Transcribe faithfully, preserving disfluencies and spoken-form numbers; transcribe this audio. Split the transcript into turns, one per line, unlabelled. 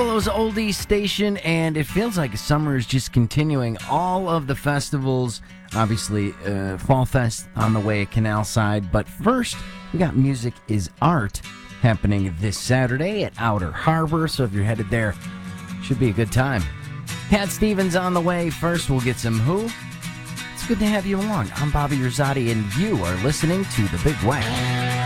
Buffalo's oldies station, and it feels like summer is just continuing. All of the festivals, obviously, uh, Fall Fest on the way at Canal Side. But first, we got Music is Art happening this Saturday at Outer Harbor. So if you're headed there, should be a good time. Cat Stevens on the way. First, we'll get some Who. It's good to have you along. I'm Bobby Rosati, and you are listening to The Big Wack.